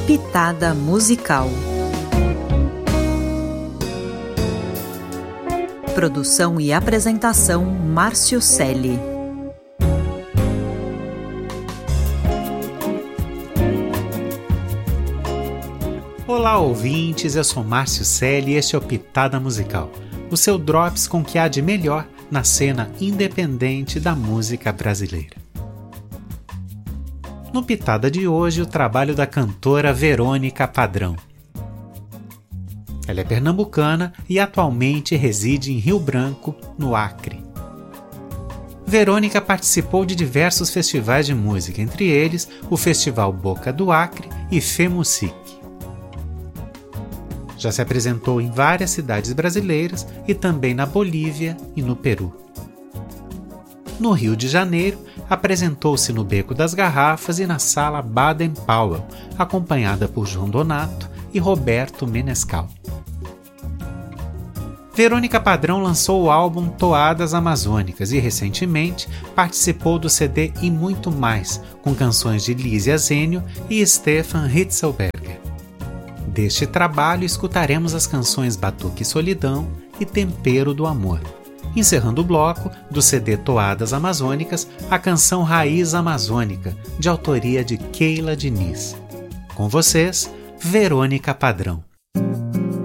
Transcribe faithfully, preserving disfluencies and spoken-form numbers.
Pitada Musical. Produção e apresentação Márcio Celli. Olá ouvintes, eu sou Márcio Celli e este é o Pitada Musical, o seu drops com o que há de melhor na cena independente da música brasileira. No Pitada de hoje, o trabalho da cantora Verônica Padrão. Ela é pernambucana e atualmente reside em Rio Branco, no Acre. Verônica participou de diversos festivais de música, entre eles o Festival Boca do Acre e FEMUSIC. Já se apresentou em várias cidades brasileiras e também na Bolívia e no Peru. No Rio de Janeiro, apresentou-se no Beco das Garrafas e na Sala Baden Powell, acompanhada por João Donato e Roberto Menescal. Verônica Padrão lançou o álbum Toadas Amazônicas e, recentemente, participou do C D E Muito Mais, com canções de Lísia Zênio e Stefan Hitzelberger. Deste trabalho, escutaremos as canções Batuque e Solidão e Tempero do Amor. Encerrando o bloco, do C D Toadas Amazônicas, a canção Raiz Amazônica, de autoria de Keila Diniz. Com vocês, Verônica Padrão.